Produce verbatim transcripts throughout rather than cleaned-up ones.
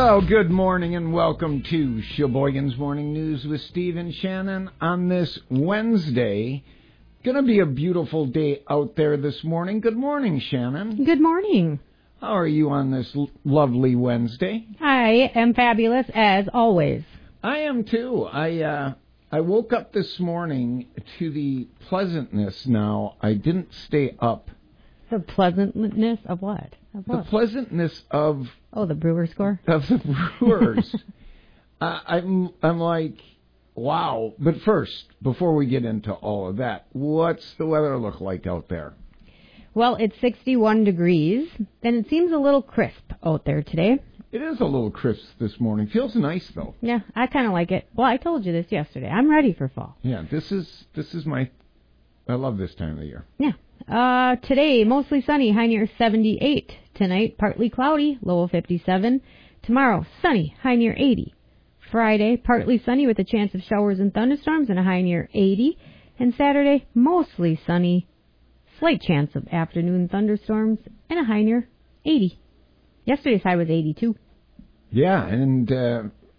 Well, good morning and welcome to Sheboygan's Morning News with Steve and Shannon on this Wednesday. Going to be a beautiful day out there this morning. Good morning, Shannon. Good morning. How are you on this l- lovely Wednesday? I am fabulous as always. I am too. I uh, I woke up this morning to the pleasantness now. I didn't stay up. The pleasantness of what? Of what? The pleasantness of... Oh, the Brewer score? Of the Brewers. uh, I'm I'm like, wow. But first, before we get into all of that, what's the weather look like out there? Well, it's sixty-one degrees, and it seems a little crisp out there today. It is a little crisp this morning. Feels nice, though. Yeah, I kind of like it. Well, I told you this yesterday. I'm ready for fall. Yeah, this is this is my... I love this time of the year. Yeah. Uh, today, mostly sunny, high near seventy-eight. Tonight, partly cloudy, low of fifty-seven. Tomorrow, sunny, high near eighty. Friday, partly sunny with a chance of showers and thunderstorms and a high near eighty. And Saturday, mostly sunny, slight chance of afternoon thunderstorms and a high near eighty. Yesterday's high was eighty-two. Yeah, and uh,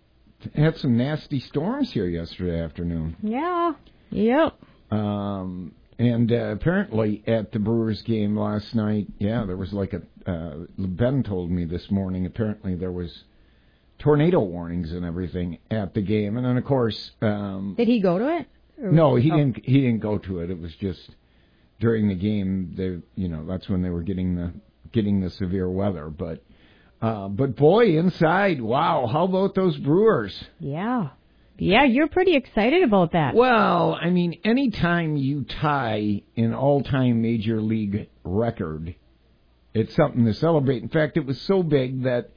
had some nasty storms here yesterday afternoon. Yeah. Yep. Um... And uh, apparently at the Brewers game last night, yeah, there was like a, uh, Ben told me this morning, apparently there was tornado warnings and everything at the game. And then, of course... Um, Did he go to it? Or no, he oh. didn't He didn't go to it. It was just during the game, they, you know, that's when they were getting the getting the severe weather. But, uh, but boy, inside, wow, how about those Brewers? Yeah. Yeah, you're pretty excited about that. Well, I mean, anytime you tie an all-time Major League record, it's something to celebrate. In fact, it was so big that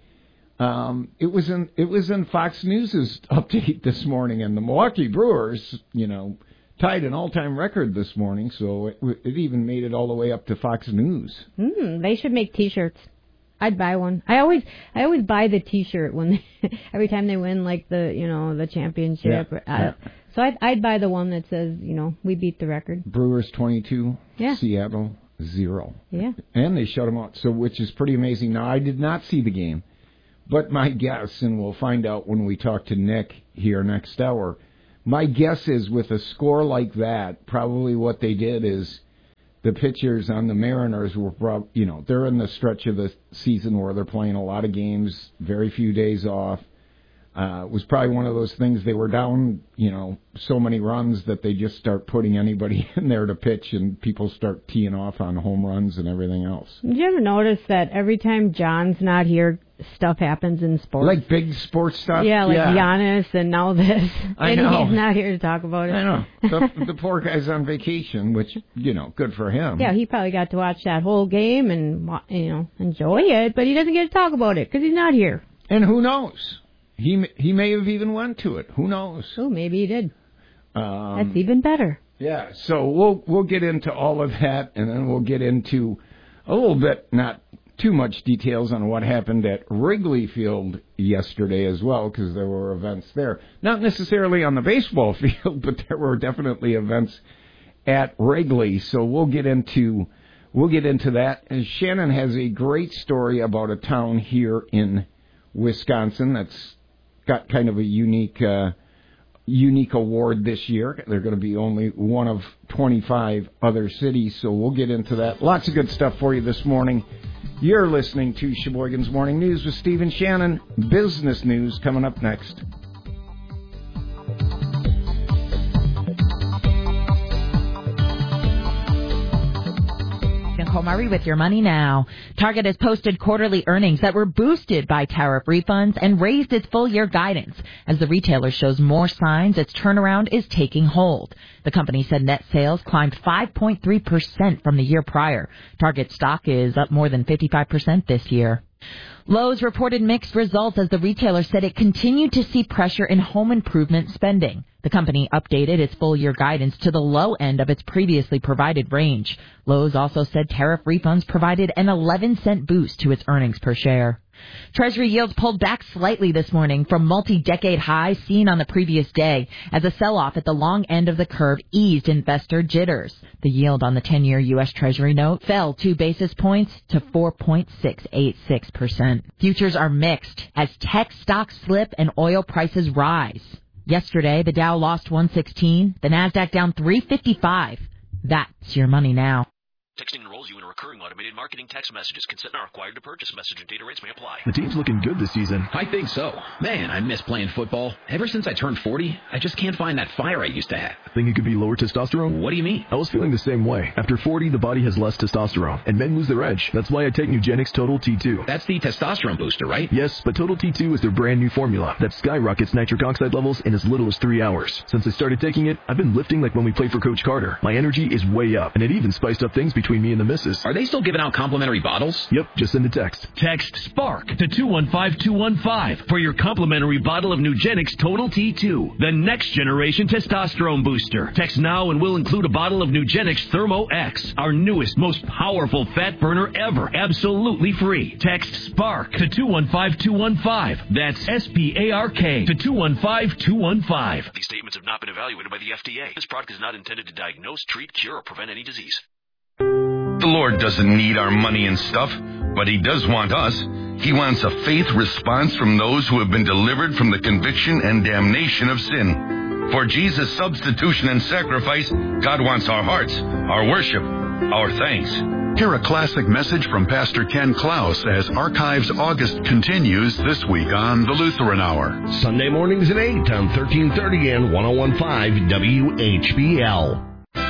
um, it was in it was in Fox News' update this morning, and the Milwaukee Brewers, you know, tied an all-time record this morning, so it, it even made it all the way up to Fox News. Mm, they should make T-shirts. I'd buy one. I always, I always buy the T-shirt when they, every time they win, like the, you know, the championship. Yeah, I, yeah. So I'd, I'd buy the one that says, you know, we beat the record. Brewers twenty-two, yeah. Seattle zero. Yeah. And they shut them out, so which is pretty amazing. Now I did not see the game, but my guess, and we'll find out when we talk to Nick here next hour. My guess is with a score like that, probably what they did is. The pitchers on the Mariners were, you know, they're in the stretch of the season where they're playing a lot of games, very few days off. Uh, it was probably one of those things they were down, you know, so many runs that they just start putting anybody in there to pitch and people start teeing off on home runs and everything else. Did you ever notice that every time John's not here, stuff happens in sports? Like big sports stuff? Yeah, like yeah. Giannis and now this. I and know. he's not here to talk about it. I know. The, the poor guy's on vacation, which, you know, good for him. Yeah, he probably got to watch that whole game and, you know, enjoy it, but he doesn't get to talk about it because he's not here. And who knows? He he may have even went to it. Who knows? Oh, maybe he did. Um, That's even better. Yeah, so we'll we'll get into all of that, and then we'll get into a little bit, not too much details on what happened at Wrigley Field yesterday as well, because there were events there. Not necessarily on the baseball field, but there were definitely events at Wrigley. So we'll get into we'll get into that. And Shannon has a great story about a town here in Wisconsin that's got kind of a unique uh, unique award this year. They're going to be only one of twenty-five other cities, so we'll get into that. Lots of good stuff for you this morning. You're listening to Sheboygan's Morning News with Steve and Shannon. Business news coming up next. Nicole Murray with your money now. Target has posted quarterly earnings that were boosted by tariff refunds and raised its full-year guidance as the retailer shows more signs its turnaround is taking hold. The company said net sales climbed five point three percent from the year prior. Target stock is up more than fifty-five percent this year. Lowe's reported mixed results as the retailer said it continued to see pressure in home improvement spending. The company updated its full-year guidance to the low end of its previously provided range. Lowe's also said tariff refunds provided an eleven cent boost to its earnings per share. Treasury yields pulled back slightly this morning from multi-decade highs seen on the previous day as a sell-off at the long end of the curve eased investor jitters. The yield on the ten-year U S. Treasury note fell two basis points to four point six eight six percent. Futures are mixed as tech stocks slip and oil prices rise. Yesterday, the Dow lost one sixteen, the NASDAQ down three fifty-five. That's your money now. Texting enrolls you in a recurring automated marketing text messages. Consent not required to purchase. Message and data rates may apply. The team's looking good this season. I think so. Man, I miss playing football. Ever since I turned forty, I just can't find that fire I used to have. Think it could be lower testosterone? What do you mean? I was feeling the same way. After forty, the body has less testosterone, and men lose their edge. That's why I take Nugenix Total T two. That's the testosterone booster, right? Yes, but Total T two is their brand new formula that skyrockets nitric oxide levels in as little as three hours. Since I started taking it, I've been lifting like when we played for Coach Carter. My energy is way up, and it even spiced up things between me and the missus. Are they still giving out complimentary bottles? Yep, just send a text. Text SPARK to two one five two one five for your complimentary bottle of Nugenix Total T two, the next generation testosterone booster. Text now and we'll include a bottle of Nugenix Thermo X, our newest, most powerful fat burner ever, absolutely free. Text SPARK to two one five two one five. That's S P A R K to two one five two one five. These statements have not been evaluated by the F D A. This product is not intended to diagnose, treat, cure, or prevent any disease. The Lord doesn't need our money and stuff, but He does want us. He wants a faith response from those who have been delivered from the conviction and damnation of sin. For Jesus' substitution and sacrifice, God wants our hearts, our worship, our thanks. Hear a classic message from Pastor Ken Klaus as Archives August continues this week on the Lutheran Hour. Sunday mornings at eight on thirteen thirty and ten fifteen W H B L.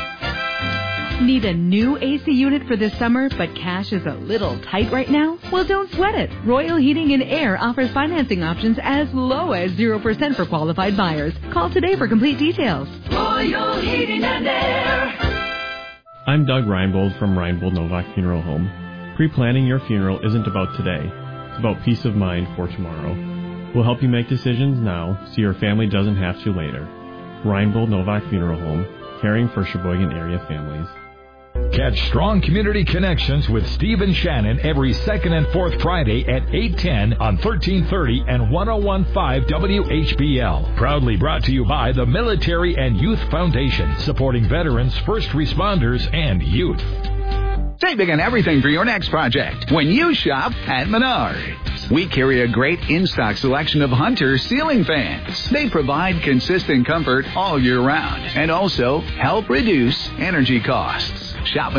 Need a new A C unit for this summer, but cash is a little tight right now? Well, don't sweat it. Royal Heating and Air offers financing options as low as zero percent for qualified buyers. Call today for complete details. Royal Heating and Air. I'm Doug Reinbold from Reinbold Novak Funeral Home. Pre-planning your funeral isn't about today. It's about peace of mind for tomorrow. We'll help you make decisions now so your family doesn't have to later. Reinbold Novak Funeral Home, caring for Sheboygan area families. Catch Strong Community Connections with Steve and Shannon every second and fourth Friday at eight ten on thirteen thirty and ten fifteen W H B L. Proudly brought to you by the Military and Youth Foundation, supporting veterans, first responders, and youth. Save big on everything for your next project when you shop at Menards. We carry a great in-stock selection of Hunter ceiling fans. They provide consistent comfort all year round and also help reduce energy costs. Shop